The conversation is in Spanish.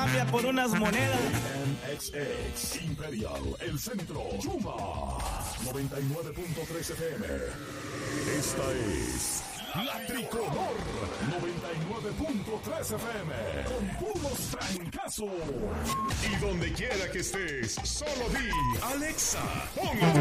Cambia por unas monedas. MXX Imperial, el centro, Chuma 99.3 FM. Esta es La Tricolor 99.3 FM con puros trancazos. Y donde quiera que estés, solo di Alexa, ponlo.